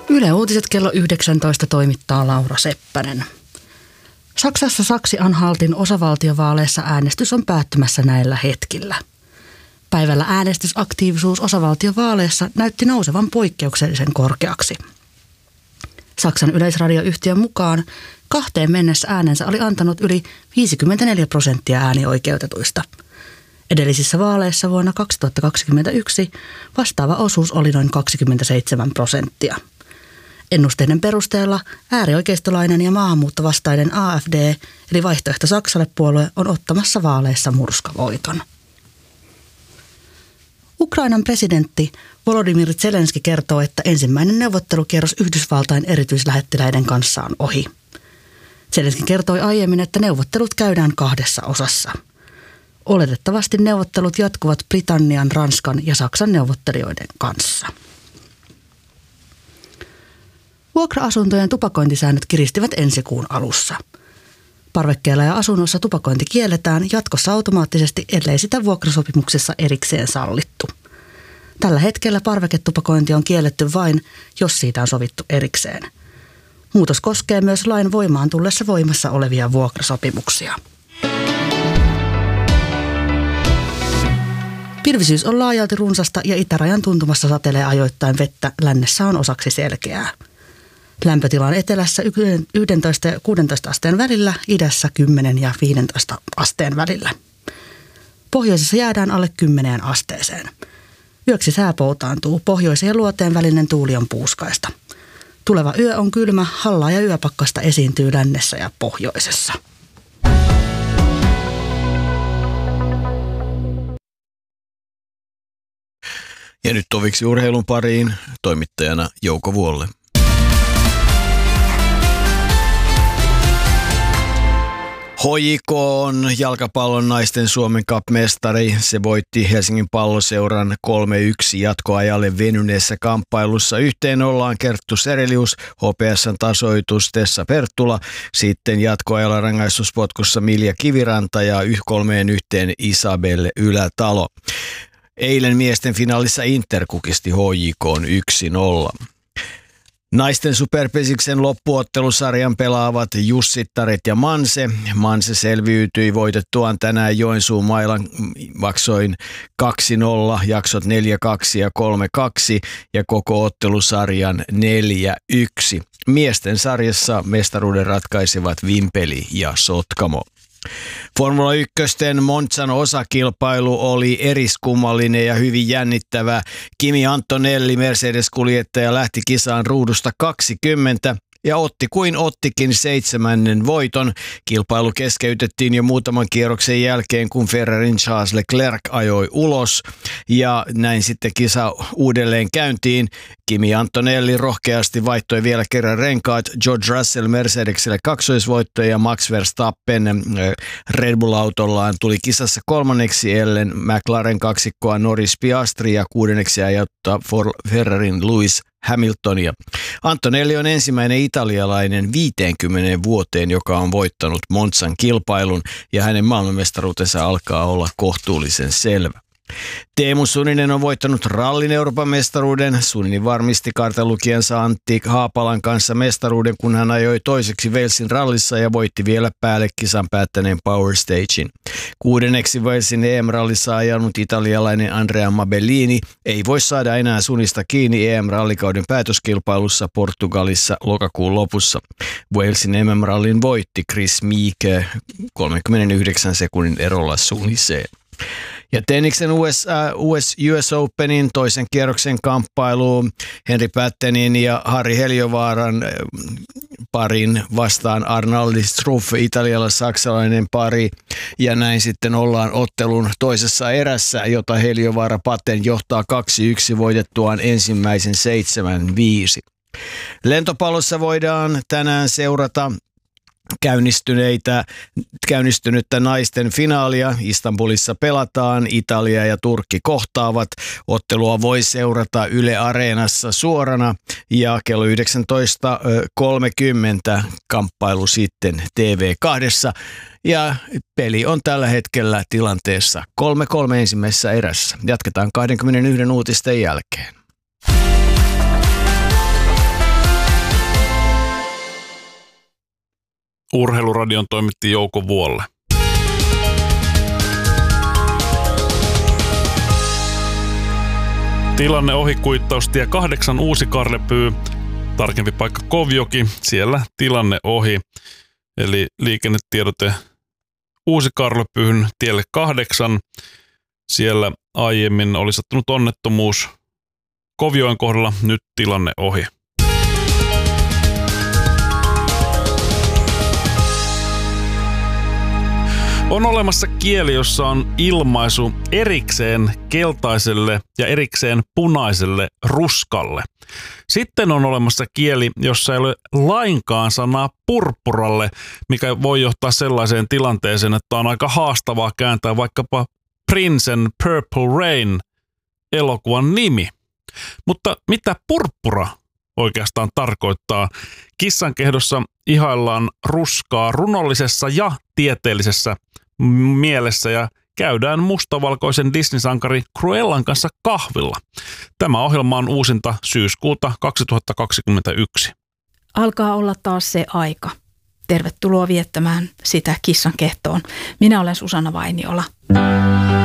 Yle Uutiset kello 19 toimittaa Laura Seppänen. Saksassa Saksi-Anhaltin osavaltiovaaleissa äänestys on päättymässä näillä hetkillä. Päivällä äänestysaktiivisuus osavaltiovaaleissa näytti nousevan poikkeuksellisen korkeaksi. Saksan yleisradioyhtiön mukaan 2 mennessä äänensä oli antanut yli 54% äänioikeutetuista. Edellisissä vaaleissa vuonna 2021 vastaava osuus oli noin 27%. Ennusteiden perusteella äärioikeistolainen ja maahanmuuttovastainen AfD, eli Vaihtoehto Saksalle -puolue, on ottamassa vaaleissa murskavoiton. Ukrainan presidentti Volodymyr Zelenski kertoo, että ensimmäinen neuvottelukierros Yhdysvaltain erityislähettiläiden kanssa on ohi. Zelenski kertoi aiemmin, että neuvottelut käydään 2 osassa. Oletettavasti neuvottelut jatkuvat Britannian, Ranskan ja Saksan neuvottelijoiden kanssa. Vuokra-asuntojen tupakointisäännöt kiristivät ensi kuun alussa. Parvekkeella ja asunnossa tupakointi kielletään jatkossa automaattisesti, ellei sitä vuokrasopimuksessa erikseen sallittu. Tällä hetkellä parveketupakointi on kielletty vain, jos siitä on sovittu erikseen. Muutos koskee myös lain voimaan tullessa voimassa olevia vuokrasopimuksia. Pilvisyys on laajalti runsasta ja itärajan tuntumassa satelee ajoittain vettä, lännessä on osaksi selkeää. Lämpötila on etelässä 11 ja 16 asteen välillä, idässä 10 ja 15 asteen välillä. Pohjoisessa jäädään alle 10 asteeseen. Yöksi sää poutaantuu, pohjoisen ja luoteen välinen tuuli on puuskaista. Tuleva yö on kylmä, hallaa ja yöpakkasta esiintyy lännessä ja pohjoisessa. Ja nyt toviksi urheilun pariin, toimittajana Jouko Vuolle. HJK on jalkapallon naisten Suomen Cup-mestari. Se voitti Helsingin Palloseuran 3-1 jatkoajalle venyneessä kamppailussa. 1-0 Kerttu Serelius, HPS:n tasoitus Tessa Perttula. Sitten jatkoajalla rangaistuspotkussa Milja Kiviranta ja 3-1 Isabelle Ylätalo. Eilen miesten finaalissa Inter kukisti HJK:n 1-0. Naisten superpesiksen loppuottelusarjan pelaavat Jussittaret ja Manse. Manse selviytyi voitettuaan tänään Joensuun Mailan maksoin 2-0, jaksot 4-2 ja 3-2 ja koko ottelusarjan 4-1. Miesten sarjassa mestaruuden ratkaisivat Vimpeli ja Sotkamo. Formula 1 Monzan osakilpailu oli eriskummallinen ja hyvin jännittävä. Kimi Antonelli, Mercedes-kuljettaja, lähti kisaan ruudusta 20 ja otti kuin ottikin 7. voiton. Kilpailu keskeytettiin jo muutaman kierroksen jälkeen, kun Ferrarin Charles Leclerc ajoi ulos ja näin sitten kisa uudelleen käyntiin. Kimi Antonelli rohkeasti vaihtoi vielä kerran renkaat. George Russell Mercedeselle kaksoisvoitto ja Max Verstappen Red Bull-autollaan tuli kisassa 3. ellen McLaren kaksikkoa Norris Piastri ja 6. ajauttaa Ferrarin Lewis Hamiltonia. Antonelli on ensimmäinen italialainen 50 vuoteen, joka on voittanut Monzan kilpailun ja hänen maailmanmestaruutensa alkaa olla kohtuullisen selvä. Teemu Suninen on voittanut rallin Euroopan mestaruuden. Suninen varmisti kartanlukijansa Antti Haapalan kanssa mestaruuden, kun hän ajoi toiseksi Walesin rallissa ja voitti vielä päälle kisan päättäneen Power Stagein. 6. Walesin EM-rallissa ajanut italialainen Andrea Mabellini ei voi saada enää Sunista kiinni EM-rallikauden päätöskilpailussa Portugalissa lokakuun lopussa. Walesin MM-rallin voitti Chris Meeke 39 sekunnin erolla Suniseen. Ja tenniksen US Openin toisen kierroksen kamppailu Henri Pättenin ja Harri Heliövaaran parin vastaan Arnaldi Struff, italialais-saksalainen pari. Ja näin sitten ollaan ottelun toisessa erässä, jota Heliövaara Patten johtaa 2-1 voitettuaan ensimmäisen 7-5. Lentopallossa voidaan tänään seurata käynnistynyttä naisten finaalia. Istanbulissa pelataan, Italia ja Turkki kohtaavat. Ottelua voi seurata Yle Areenassa suorana ja kello 19.30 kamppailu sitten TV2. Ja peli on tällä hetkellä tilanteessa 3-3 ensimmäisessä erässä. Jatketaan 21 uutisten jälkeen. Urheiluradion toimitti Jouko Vuolle. Tilanne ohi kuittaustie 8 Uusi-Karlepyy, tarkempi paikka Kovjoki, siellä tilanne ohi. Eli liikennetiedote Uusi-Karlepyyhyn tielle 8. Siellä aiemmin oli sattunut onnettomuus Kovjoen kohdalla, nyt tilanne ohi. On olemassa kieli, jossa on ilmaisu erikseen keltaiselle ja erikseen punaiselle ruskalle. Sitten on olemassa kieli, jossa ei ole lainkaan sanaa purppuralle, mikä voi johtaa sellaiseen tilanteeseen, että on aika haastavaa kääntää vaikkapa Prince and Purple Rain elokuvan nimi. Mutta mitä purppura oikeastaan tarkoittaa? Kissankehdossa ihaillaan ruskaa runollisessa ja tieteellisessä mielessä ja käydään mustavalkoisen Disney-sankari Cruellan kanssa kahvilla. Tämä ohjelma on uusinta syyskuuta 2021. Alkaa olla taas se aika. Tervetuloa viettämään sitä Kissankehtoon. Minä olen Susanna Vainiola.